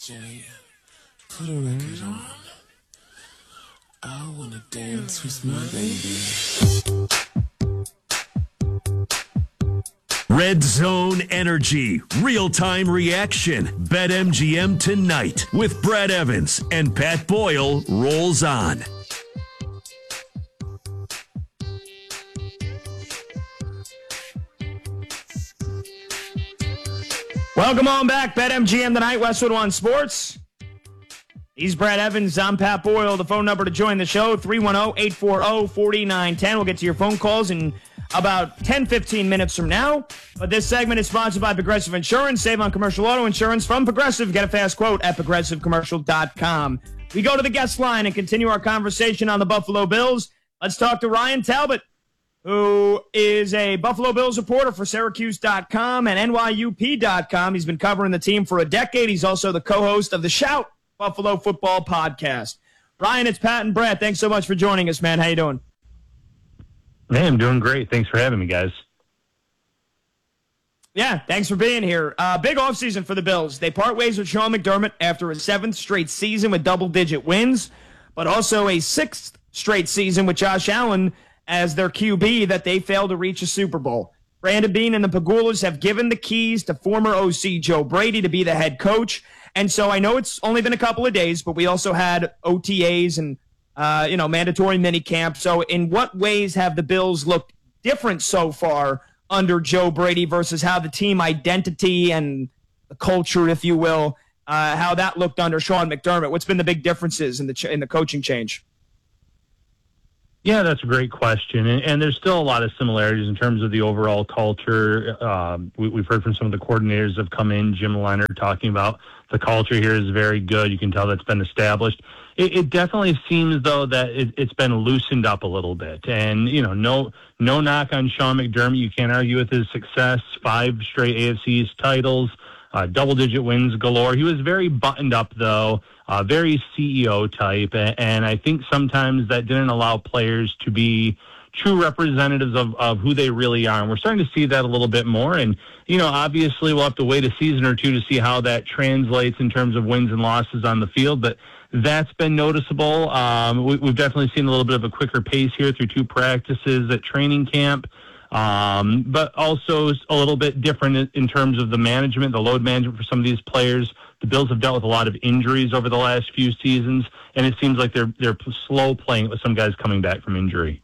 Jenny, put a record on. I wanna dance with my baby. Red Zone Energy, real-time reaction. BetMGM tonight with Brad Evans and Pat Boyle rolls on. Welcome on back, BetMGM tonight, Westwood One Sports. He's Brad Evans, I'm Pat Boyle. The phone number to join the show, 310-840-4910. We'll get to your phone calls in about 10-15 minutes from now. But this segment is sponsored by Progressive Insurance. Save on commercial auto insurance from Progressive. Get a fast quote at progressivecommercial.com. We go to the guest line and continue our conversation on the Buffalo Bills. Let's talk to Ryan Talbot, who is a Buffalo Bills reporter for Syracuse.com and NYUP.com. He's been covering the team for a decade. He's also the co-host of the Shout Buffalo Football Podcast. Ryan, it's Pat and Brett. Thanks so much for joining us, man. How you doing? Hey, I'm doing great. Thanks for having me, guys. Yeah, thanks for being here. Big offseason for the Bills. They part ways with Sean McDermott after a 7th straight season with double-digit wins, but also a 6th straight season with Josh Allen as their QB that they failed to reach a Super Bowl. Brandon Beane and the Pagulas have given the keys to former OC Joe Brady to be the head coach. And so I know it's only been a couple of days, but we also had OTAs and, mandatory mini camp. So in what ways have the Bills looked different so far under Joe Brady versus how the team identity and the culture, if you will, how that looked under Sean McDermott? What's been the big differences in the coaching change? Yeah, that's a great question. And there's still a lot of similarities in terms of the overall culture. We've heard from some of the coordinators that have come in, Jim Leonard, talking about the culture here is very good. You can tell that's been established. It definitely seems, though, that it's been loosened up a little bit. And, no knock on Sean McDermott. You can't argue with his success. 5 straight AFC East titles, double-digit wins galore. He was very buttoned up, though. Very CEO type, and I think sometimes that didn't allow players to be true representatives of who they really are. And we're starting to see that a little bit more. And, obviously we'll have to wait a season or two to see how that translates in terms of wins and losses on the field. But that's been noticeable. We've definitely seen a little bit of a quicker pace here through 2 practices at training camp. But also a little bit different in terms of the management, the load management for some of these players. The Bills have dealt with a lot of injuries over the last few seasons, and it seems like they're slow playing it with some guys coming back from injury.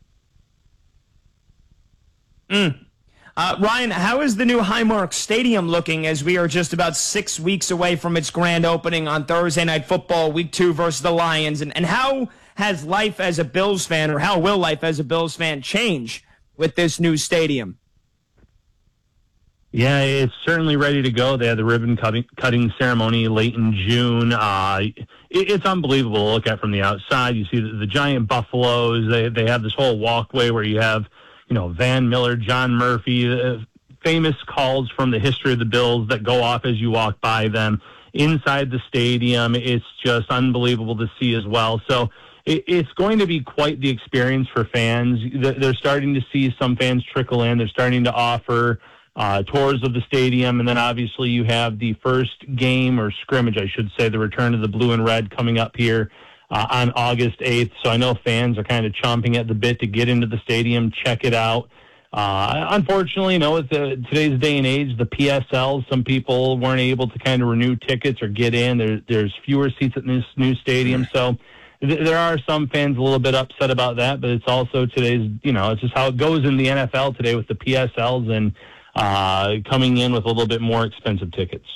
Ryan, how is the new Highmark Stadium looking as we are just about 6 weeks away from its grand opening on Thursday Night Football, Week 2 versus the Lions? And how has life as a Bills fan, or how will life as a Bills fan change with this new stadium? Yeah, it's certainly ready to go. They had the ribbon cutting ceremony late in June. It's unbelievable to look at from the outside. You see the giant buffaloes. They have this whole walkway where you have, Van Miller, John Murphy, famous calls from the history of the Bills that go off as you walk by them. Inside the stadium, it's just unbelievable to see as well. So it's going to be quite the experience for fans. They're starting to see some fans trickle in. They're starting to offer tours of the stadium, and then obviously you have the first game, or scrimmage, I should say, the return of the blue and red coming up here on August 8th. So I know fans are kind of chomping at the bit to get into the stadium, check it out. Unfortunately, with today's day and age, the PSL, some people weren't able to kind of renew tickets or get in. There's fewer seats at this new stadium, so there are some fans a little bit upset about that, but it's also today's, it's just how it goes in the NFL today with the PSLs and coming in with a little bit more expensive tickets.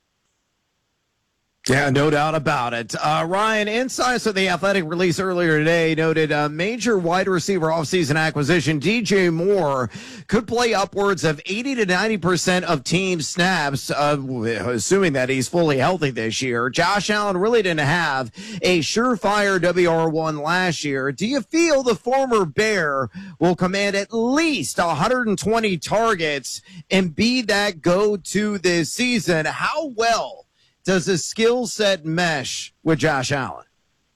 Yeah, no doubt about it. Ryan, insights of the Athletic release earlier today noted major wide receiver offseason acquisition DJ Moore could play upwards of 80 to 90% of team snaps, assuming that he's fully healthy this year. Josh Allen really didn't have a surefire WR1 last year. Do you feel the former Bear will command at least 120 targets and be that go-to this season? How well does his skill set mesh with Josh Allen?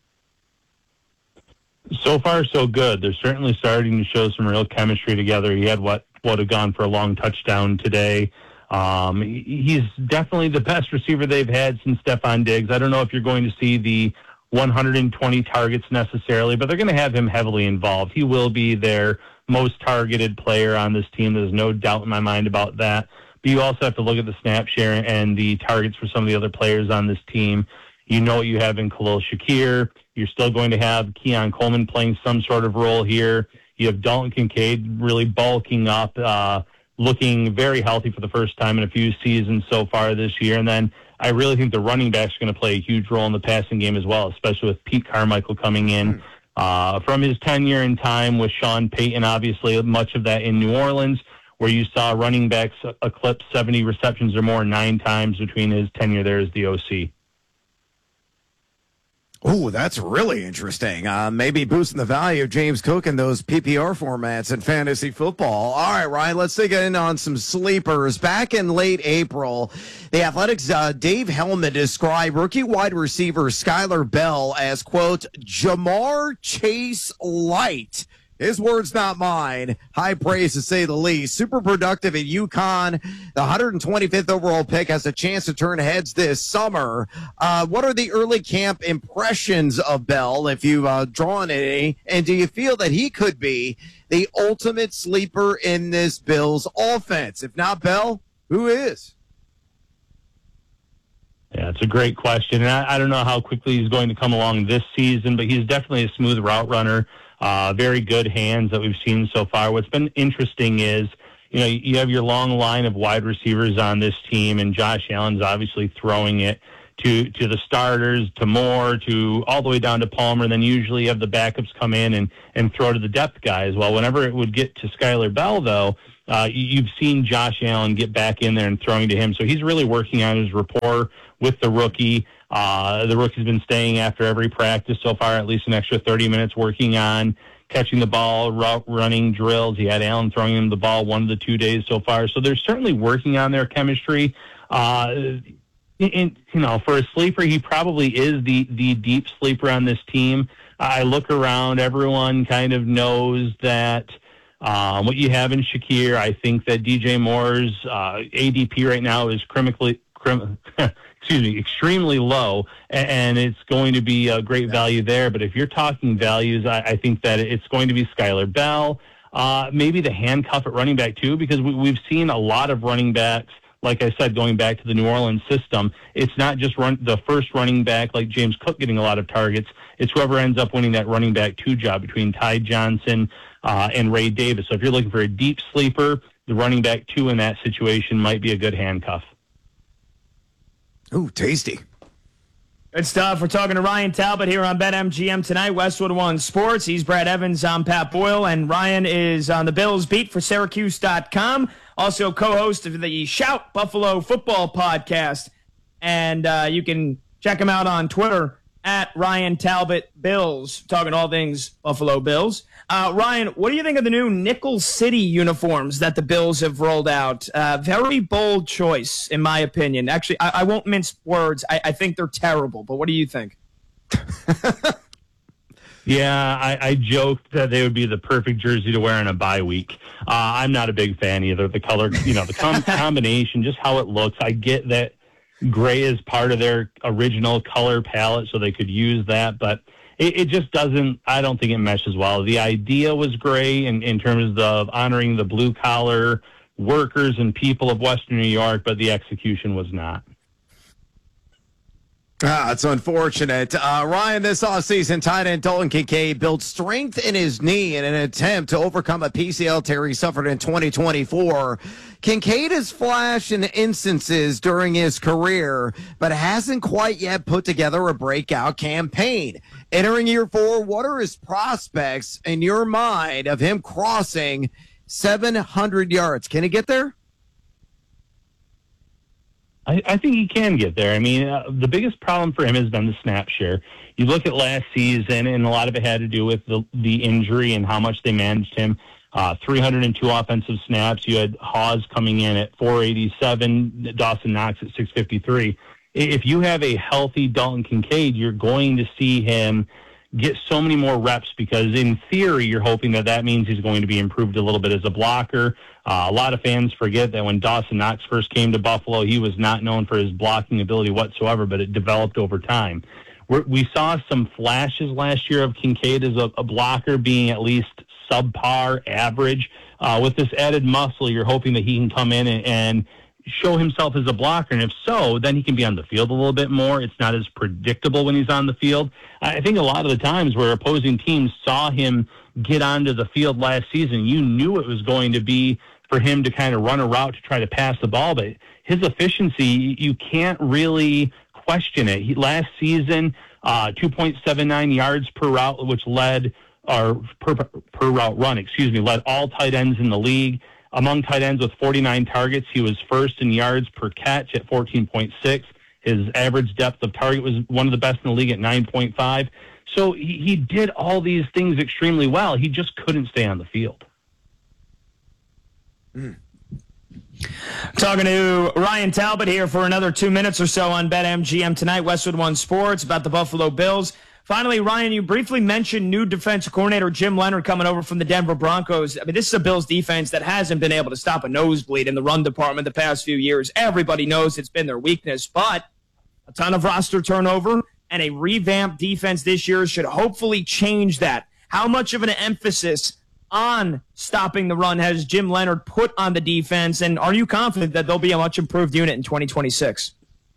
So far, so good. They're certainly starting to show some real chemistry together. He had what would have gone for a long touchdown today. He's definitely the best receiver they've had since Stephon Diggs. I don't know if you're going to see the 120 targets necessarily, but they're going to have him heavily involved. He will be their most targeted player on this team. There's no doubt in my mind about that. But you also have to look at the snap share and the targets for some of the other players on this team. You know what you have in Khalil Shakir. You're still going to have Keon Coleman playing some sort of role here. You have Dalton Kincaid really bulking up, looking very healthy for the first time in a few seasons so far this year. And then I really think the running backs are going to play a huge role in the passing game as well, especially with Pete Carmichael coming in from his tenure in time with Sean Payton, obviously much of that in New Orleans, where you saw running backs eclipse 70 receptions or more 9 times between his tenure there as the OC. Oh, that's really interesting. Maybe boosting the value of James Cook in those PPR formats in fantasy football. All right, Ryan, let's dig in on some sleepers. Back in late April, the Athletics' Dave Hellman described rookie wide receiver Skylar Bell as, quote, Jamar Chase light. His words, not mine. High praise, to say the least. Super productive at UConn. The 125th overall pick has a chance to turn heads this summer. What are the early camp impressions of Bell, if you've drawn any? And do you feel that he could be the ultimate sleeper in this Bills offense? If not Bell, who is? Yeah, it's a great question. And I don't know how quickly he's going to come along this season, but he's definitely a smooth route runner. Very good hands that we've seen so far. What's been interesting is, you know, you have your long line of wide receivers on this team, and Josh Allen's obviously throwing it to the starters, to Moore, to all the way down to Palmer. Then usually you have the backups come in and throw to the depth guys. Well, whenever it would get to Skylar Bell, though, you've seen Josh Allen get back in there and throwing to him. So he's really working on his rapport with the rookie. The rookie's been staying after every practice so far, at least an extra 30 minutes working on catching the ball, route running drills. He had Allen throwing him the ball one of the 2 days so far. So they're certainly working on their chemistry. You know, for a sleeper, he probably is the deep sleeper on this team. I look around, everyone kind of knows that what you have in Shakir. I think that DJ Moore's ADP right now is extremely low, and it's going to be a great value there. But if you're talking values, I think that it's going to be Skylar Bell, maybe the handcuff at running back too, because we've seen a lot of running backs, like I said, going back to the New Orleans system. It's not just the first running back like James Cook getting a lot of targets. It's whoever ends up winning that running back 2 job between Ty Johnson and Ray Davis. So if you're looking for a deep sleeper, the running back 2 in that situation might be a good handcuff. Ooh, tasty. Good stuff. We're talking to Ryan Talbot here on BetMGM tonight, Westwood One Sports. He's Brad Evans. I'm Pat Boyle, and Ryan is on the Bills beat for Syracuse.com. Also co-host of the Shout Buffalo Football podcast. And you can check him out on Twitter at Ryan Talbot Bills, talking all things Buffalo Bills. Ryan, what do you think of the new Nickel City uniforms that the Bills have rolled out? Very bold choice, in my opinion. Actually, I won't mince words. I think they're terrible, but what do you think? Yeah, I joked that they would be the perfect jersey to wear on a bye week. I'm not a big fan either. The color, you know, the combination, just how it looks. I get that gray is part of their original color palette, so they could use that, but it just doesn't, I don't think it meshes well. The idea was great in terms of honoring the blue-collar workers and people of Western New York, but the execution was not. It's unfortunate. Ryan, this offseason, tight end Dalton Kincaid built strength in his knee in an attempt to overcome a PCL tear he suffered in 2024. Kincaid has flashed in instances during his career, but hasn't quite yet put together a breakout campaign. Entering year 4, what are his prospects in your mind of him crossing 700 yards? Can he get there? I think he can get there. I mean, the biggest problem for him has been the snap share. You look at last season, and a lot of it had to do with the injury and how much they managed him. 302 offensive snaps. You had Hawes coming in at 487, Dawson Knox at 653. If you have a healthy Dalton Kincaid, you're going to see him get so many more reps, because in theory, you're hoping that means he's going to be improved a little bit as a blocker. A lot of fans forget that when Dawson Knox first came to Buffalo, he was not known for his blocking ability whatsoever, but it developed over time. We saw some flashes last year of Kincaid as a blocker being at least subpar average. With this added muscle, you're hoping that he can come in and show himself as a blocker, and if so, then he can be on the field a little bit more. It's not as predictable when he's on the field. I think a lot of the times where opposing teams saw him get onto the field last season, you knew it was going to be for him to kind of run a route to try to pass the ball, but his efficiency, you can't really question it. Last season, 2.79 yards per route, which led, or per route run, led all tight ends in the league. Among tight ends with 49 targets, he was first in yards per catch at 14.6. His average depth of target was one of the best in the league at 9.5. So he did all these things extremely well. He just couldn't stay on the field. Talking to Ryan Talbot here for another 2 minutes or so on BetMGM tonight, Westwood One Sports, about the Buffalo Bills. Finally, Ryan, you briefly mentioned new defensive coordinator Jim Leonhard coming over from the Denver Broncos. I mean, this is a Bills defense that hasn't been able to stop a nosebleed in the run department the past few years. Everybody knows it's been their weakness, but a ton of roster turnover and a revamped defense this year should hopefully change that. How much of an emphasis on stopping the run has Jim Leonhard put on the defense, and are you confident that they'll be a much improved unit in 2026?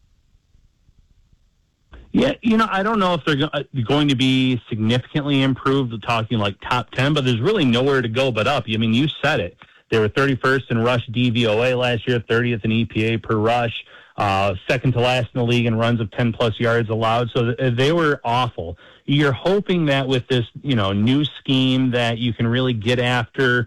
Yeah, I don't know if they're going to be significantly improved, talking like top 10, but there's really nowhere to go but up. I mean, you said it. They were 31st in rush DVOA last year, 30th in EPA per rush, second to last in the league in runs of 10-plus yards allowed. So they were awful. You're hoping that with this, new scheme that you can really get after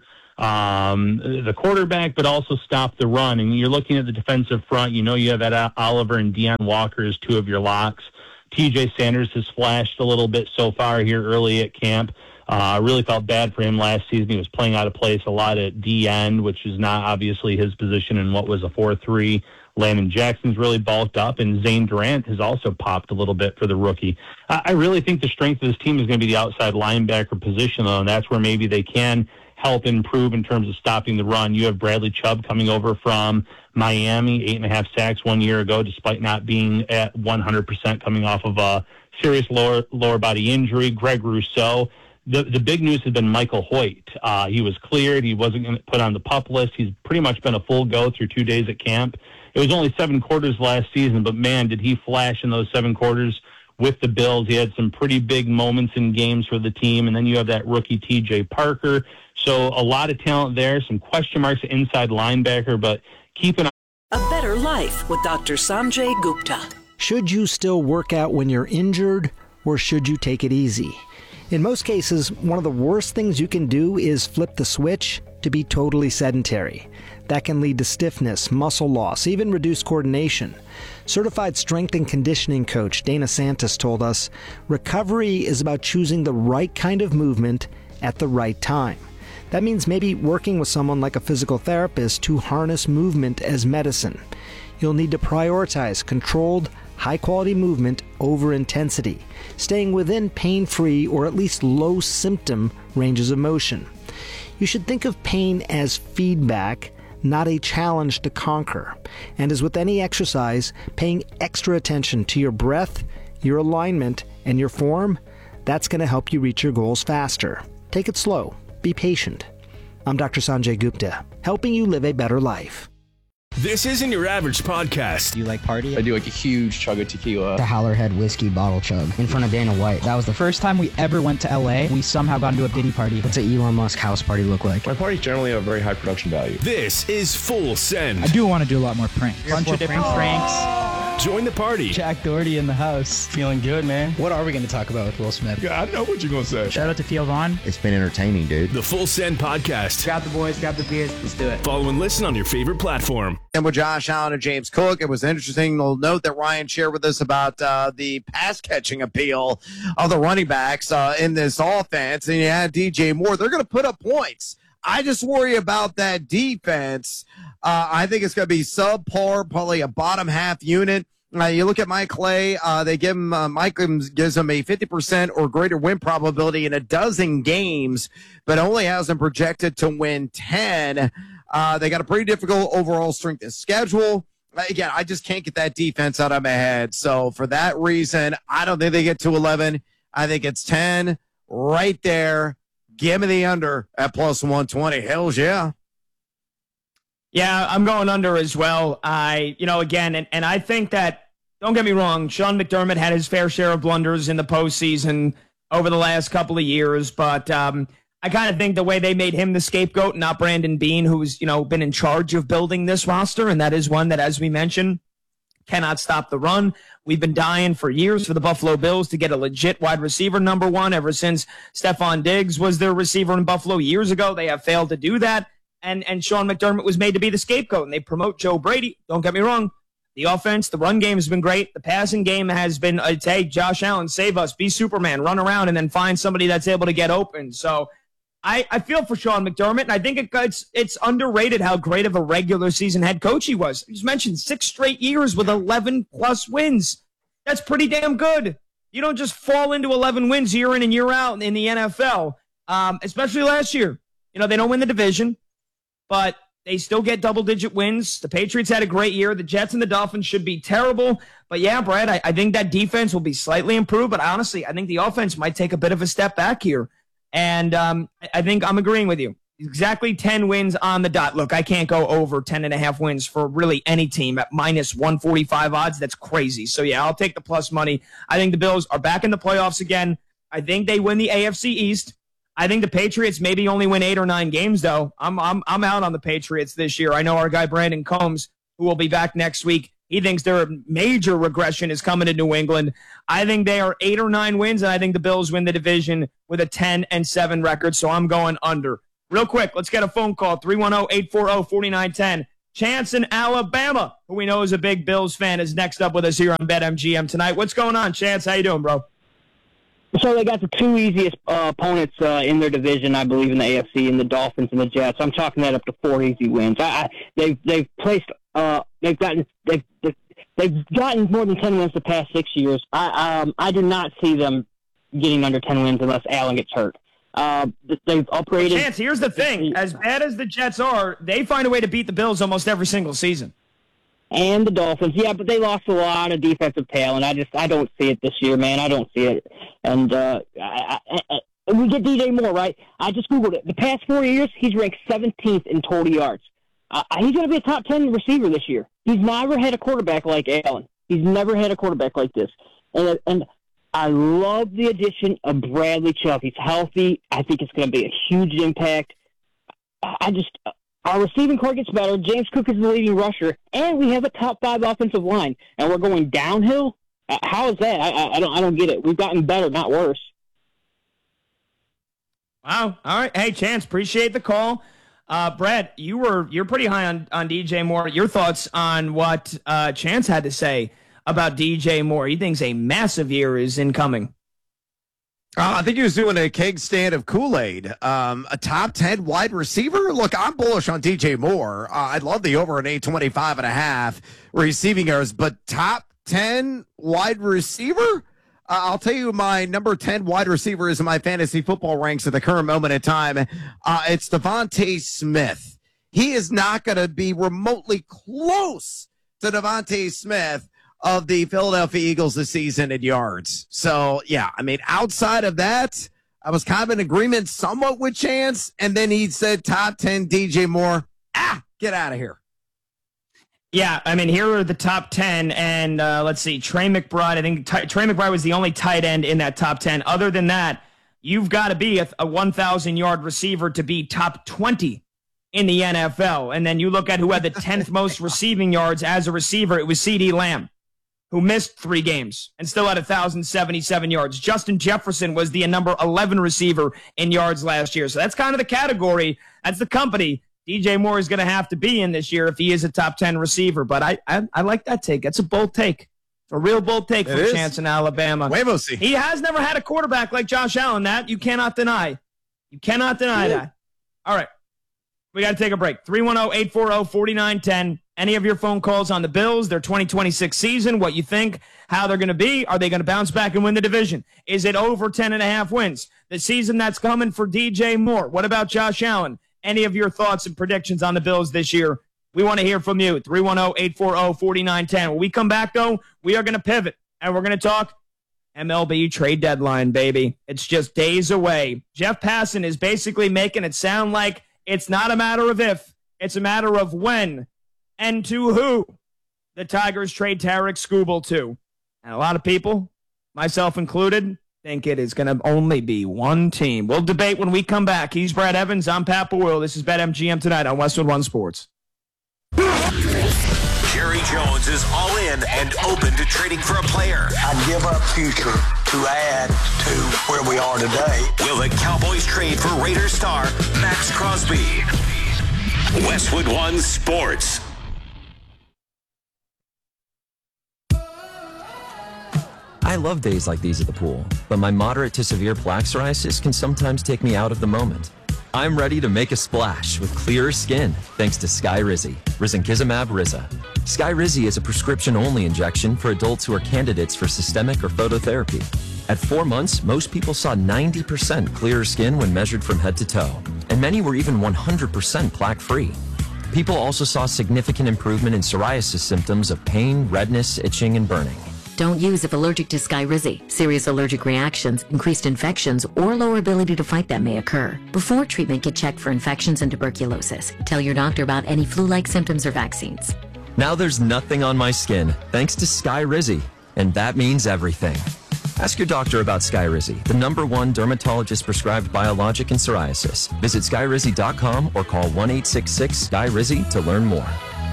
the quarterback, but also stop the run. And you're looking at the defensive front. You have Ed Oliver and Deion Walker as two of your locks. TJ Sanders has flashed a little bit so far here early at camp. I really felt bad for him last season. He was playing out of place a lot at D-end, which is not obviously his position in what was a 4-3. Landon Jackson's really bulked up, and Zane Durant has also popped a little bit for the rookie. I really think the strength of this team is going to be the outside linebacker position, though, and that's where maybe they can help improve in terms of stopping the run. You have Bradley Chubb coming over from Miami, 8.5 sacks 1 year ago, despite not being at 100% coming off of a serious lower body injury. Greg Rousseau. The big news has been Michael Hoyt. He was cleared. He wasn't going to put on the PUP list. He's pretty much been a full go through 2 days at camp. It was only 7 quarters last season, but man, did he flash in those 7 quarters with the Bills. He had some pretty big moments in games for the team. And then you have that rookie TJ Parker. So a lot of talent there, some question marks at inside linebacker, but keep an eye. A Better Life with Dr. Sanjay Gupta. Should you still work out when you're injured, or should you take it easy? In most cases, one of the worst things you can do is flip the switch to be totally sedentary. That can lead to stiffness, muscle loss, even reduced coordination. Certified strength and conditioning coach Dana Santos told us, recovery is about choosing the right kind of movement at the right time. That means maybe working with someone like a physical therapist to harness movement as medicine. You'll need to prioritize controlled, high-quality movement over intensity, staying within pain-free or at least low-symptom ranges of motion. You should think of pain as feedback, not a challenge to conquer. And as with any exercise, paying extra attention to your breath, your alignment, and your form, that's going to help you reach your goals faster. Take it slow. Be patient. I'm Dr. Sanjay Gupta, helping you live a better life. This isn't your average podcast. Do you like party? I do like a huge chug of tequila. The Howlerhead whiskey bottle chug in front of Dana White. That was the first time we ever went to LA. We somehow got into a Diddy party. What's an Elon Musk house party look like? My parties generally have very high production value. This is Full Send. I do want to do a lot more pranks. Bunch of different pranks. Join the party. Jack Doherty in the house. Feeling good, man. What are we going to talk about with Will Smith? Yeah, I know what you're going to say. Shout out to Theo Vaughn. It's been entertaining, dude. The Full Send Podcast. Grab the boys, grab the beers. Let's do it. Follow and listen on your favorite platform. And with Josh Allen and James Cook, it was interesting. We'll note that Ryan shared with us about the pass-catching appeal of the running backs in this offense. And you had DJ Moore. They're going to put up points. I just worry about that defense. I think it's going to be subpar, probably a bottom half unit. You look at Mike Clay, they give him, Mike gives him a 50% or greater win probability in a dozen games, but only has them projected to win 10. They got a pretty difficult overall strength of schedule. Again, I just can't get that defense out of my head. So for that reason, I don't think they get to 11. I think it's 10 right there. Give me the under at plus 120. Hells yeah. Yeah, I'm going under as well. Again, and I think that, don't get me wrong, Sean McDermott had his fair share of blunders in the postseason over the last couple of years, but I kind of think the way they made him the scapegoat, not Brandon Beane, who's, been in charge of building this roster, and that is one that, as we mentioned, cannot stop the run. We've been dying for years for the Buffalo Bills to get a legit wide receiver number one ever since Stephon Diggs was their receiver in Buffalo years ago. They have failed to do that. And Sean McDermott was made to be the scapegoat, and they promote Joe Brady. Don't get me wrong. The offense, the run game has been great. The passing game has been, hey, Josh Allen, save us, be Superman, run around, and then find somebody that's able to get open. So I feel for Sean McDermott, and I think it's underrated how great of a regular season head coach he was. He's mentioned 6 straight years with 11-plus wins. That's pretty damn good. You don't just fall into 11 wins year in and year out in the NFL, especially last year. They don't win the division, but they still get double-digit wins. The Patriots had a great year. The Jets and the Dolphins should be terrible. But, yeah, Brad, I think that defense will be slightly improved. But, honestly, I think the offense might take a bit of a step back here. And I think I'm agreeing with you. Exactly 10 wins on the dot. Look, I can't go over 10.5 wins for really any team at minus 145 odds. That's crazy. So, yeah, I'll take the plus money. I think the Bills are back in the playoffs again. I think they win the AFC East. I think the Patriots maybe only win 8 or 9 games, though. I'm out on the Patriots this year. I know our guy Brandon Combs, who will be back next week, he thinks their major regression is coming to New England. I think they are 8 or 9 wins, and I think the Bills win the division with a 10-7 record, so I'm going under. Real quick, let's get a phone call, 310-840-4910. Chance in Alabama, who we know is a big Bills fan, is next up with us here on BetMGM tonight. What's going on, Chance? How you doing, bro? So they got the 2 easiest opponents in their division, I believe, in the AFC, and the Dolphins and the Jets. I'm talking that up to 4 easy wins. They've gotten more than 10 wins the past 6 years. I do not see them getting under 10 wins unless Allen gets hurt. They've upgraded. Well, Chance, here's the thing: as bad as the Jets are, they find a way to beat the Bills almost every single season. And the Dolphins, yeah, but they lost a lot of defensive talent. I don't see it this year, man. I don't see it. And we get DJ Moore, right? I just Googled it. The past 4 years, he's ranked 17th in total yards. He's going to be a top 10 receiver this year. He's never had a quarterback like Allen. He's never had a quarterback like this. And I love the addition of Bradley Chubb. He's healthy. I think it's going to be a huge impact. Our receiving core gets better. James Cook is the leading rusher, and we have a top 5 offensive line, and we're going downhill. How is that? I don't get it. We've gotten better, not worse. Wow. All right. Hey, Chance, appreciate the call. Brad, you're pretty high on DJ Moore. Your thoughts on what Chance had to say about DJ Moore? He thinks a massive year is incoming. I think he was doing a keg stand of Kool-Aid. A top 10 wide receiver? Look, I'm bullish on DJ Moore. I'd love the over an 825.5 receiving yards, but top 10 wide receiver? I'll tell you my number 10 wide receiver is in my fantasy football ranks at the current moment in time. It's Devontae Smith. He is not going to be remotely close to Devontae Smith of the Philadelphia Eagles this season in yards. So, yeah, I mean, outside of that, I was kind of in agreement somewhat with Chance, and then he said top 10 DJ Moore. Get out of here. Yeah, I mean, here are the top 10, and let's see, Trey McBride. I think Trey McBride was the only tight end in that top 10. Other than that, you've got to be a 1,000-yard receiver to be top 20 in the NFL. And then you look at who had the 10th most receiving yards as a receiver. It was CeeDee Lamb, who missed 3 games and still had 1,077 yards. Justin Jefferson was the number 11 receiver in yards last year. So that's kind of the category. That's the company DJ Moore is going to have to be in this year if he is a top 10 receiver. But I like that take. That's a bold take. A real bold take from Chance in Alabama. He has never had a quarterback like Josh Allen. That you cannot deny. You cannot deny that. All right. We got to take a break. 310-840-4910. Any of your phone calls on the Bills, their 2026 season, what you think, how they're going to be. Are they going to bounce back and win the division? Is it over 10.5 wins? The season that's coming for DJ Moore. What about Josh Allen? Any of your thoughts and predictions on the Bills this year? We want to hear from you. 310-840-4910. When we come back, though, we are going to pivot, and we're going to talk MLB trade deadline, baby. It's just days away. Jeff Passan is basically making it sound like it's not a matter of if, it's a matter of when and to who the Tigers trade Tarek Skubal to. And a lot of people, myself included, think it is going to only be one team. We'll debate when we come back. He's Brad Evans. I'm Pat Boyle. This is BetMGM Tonight on Westwood One Sports. Jerry Jones is all in and open to trading for a player. I'd give up future to add to where we are today. Will the Cowboys trade for Raiders star Max Crosby? Westwood One Sports. I love days like these at the pool, but my moderate to severe plaque psoriasis can sometimes take me out of the moment. I'm ready to make a splash with clearer skin thanks to Skyrizi, risankizumab Riza. Skyrizi is a prescription-only injection for adults who are candidates for systemic or phototherapy. At 4 months, most people saw 90% clearer skin when measured from head to toe, and many were even 100% plaque-free. People also saw significant improvement in psoriasis symptoms of pain, redness, itching, and burning. Don't use if allergic to Skyrizi. Serious allergic reactions, increased infections, or lower ability to fight them may occur. Before treatment, get checked for infections and tuberculosis. Tell your doctor about any flu-like symptoms or vaccines. Now there's nothing on my skin thanks to Skyrizi, and that means everything. Ask your doctor about Skyrizi, the #1 dermatologist-prescribed biologic in psoriasis. Visit Skyrizi.com or call 1-866-SKYRIZI to learn more.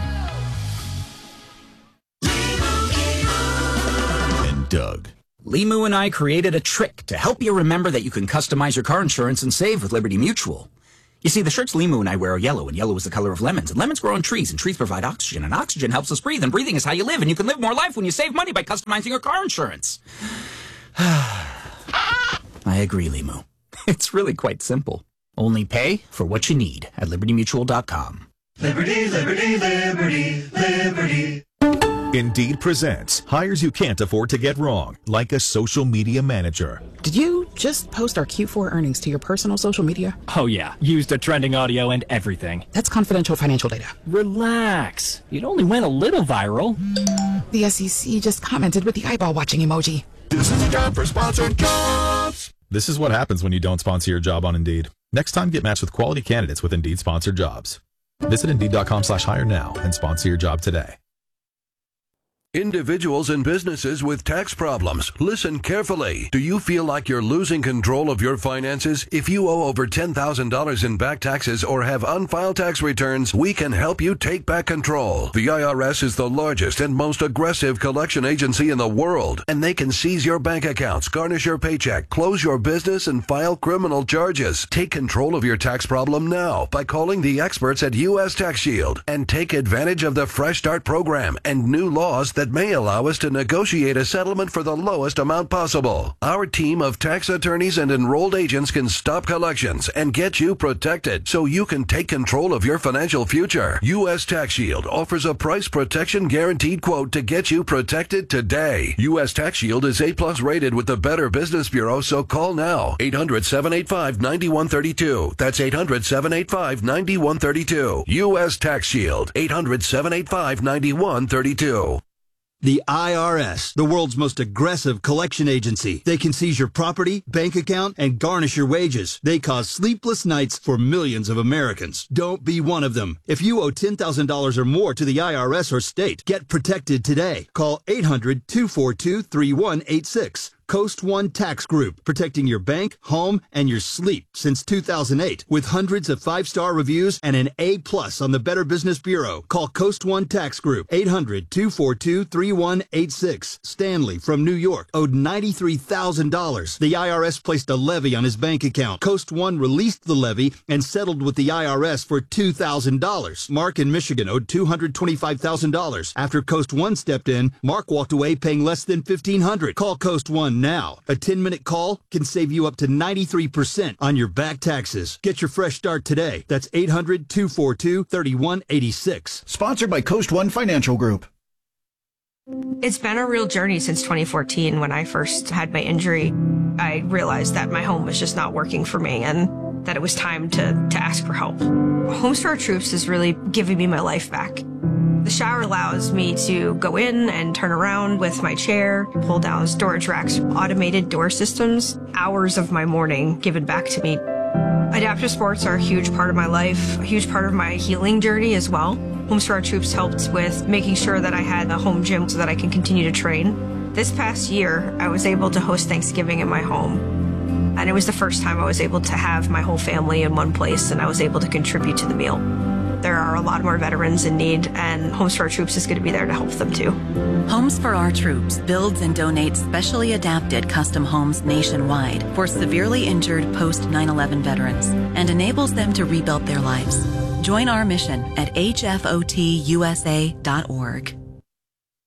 Doug. Limu and I created a trick to help you remember that you can customize your car insurance and save with Liberty Mutual. You see, the shirts Limu and I wear are yellow, and yellow is the color of lemons, and lemons grow on trees, and trees provide oxygen, and oxygen helps us breathe, and breathing is how you live, and you can live more life when you save money by customizing your car insurance. I agree, Limu. It's really quite simple. Only pay for what you need at LibertyMutual.com. Liberty, liberty, liberty, liberty. Indeed presents hires you can't afford to get wrong, like a social media manager. Did you just post our Q4 earnings to your personal social media? Oh yeah, used the trending audio and everything. That's confidential financial data. Relax. It only went a little viral. The SEC just commented with the eyeball watching emoji. This is a job for sponsored jobs. This is what happens when you don't sponsor your job on Indeed. Next time, get matched with quality candidates with Indeed sponsored jobs. Visit Indeed.com/hire now and sponsor your job today. Individuals and businesses with tax problems, listen carefully. Do you feel like you're losing control of your finances? If you owe over $10,000 in back taxes or have unfiled tax returns, we can help you take back control. The IRS is the largest and most aggressive collection agency in the world, and they can seize your bank accounts, garnish your paycheck, close your business, and file criminal charges. Take control of your tax problem now by calling the experts at U.S. Tax Shield and take advantage of the Fresh Start program and new laws that may allow us to negotiate a settlement for the lowest amount possible. Our team of tax attorneys and enrolled agents can stop collections and get you protected so you can take control of your financial future. U.S. Tax Shield offers a price protection guaranteed quote to get you protected today. U.S. Tax Shield is A+ rated with the Better Business Bureau, so call now. 800-785-9132. That's 800-785-9132. U.S. Tax Shield. 800-785-9132. The IRS, the world's most aggressive collection agency. They can seize your property, bank account, and garnish your wages. They cause sleepless nights for millions of Americans. Don't be one of them. If you owe $10,000 or more to the IRS or state, get protected today. Call 800-242-3186. Coast One Tax Group, protecting your bank, home, and your sleep since 2008. With hundreds of 5-star reviews and an A+ on the Better Business Bureau. Call Coast One Tax Group, 800-242-3186. Stanley from New York owed $93,000. The IRS placed a levy on his bank account. Coast One released the levy and settled with the IRS for $2,000. Mark in Michigan owed $225,000. After Coast One stepped in, Mark walked away paying less than $1,500. Call Coast One one now. A 10-minute call can save you up to 93% on your back taxes. Get your fresh start today. That's 800-242-3186. Sponsored by Coast One Financial Group. It's been a real journey since 2014 when I first had my injury. I realized that my home was just not working for me and that it was time to ask for help. Homes for Our Troops is really giving me my life back. The shower allows me to go in and turn around with my chair, pull down storage racks, automated door systems, hours of my morning given back to me. Adaptive sports are a huge part of my life, a huge part of my healing journey as well. Homes for Our Troops helped with making sure that I had a home gym so that I can continue to train. This past year, I was able to host Thanksgiving in my home. And it was the first time I was able to have my whole family in one place and I was able to contribute to the meal. There are a lot more veterans in need, and Homes for Our Troops is going to be there to help them too. Homes for Our Troops builds and donates specially adapted custom homes nationwide for severely injured post 9/11 veterans and enables them to rebuild their lives. Join our mission at hfotusa.org.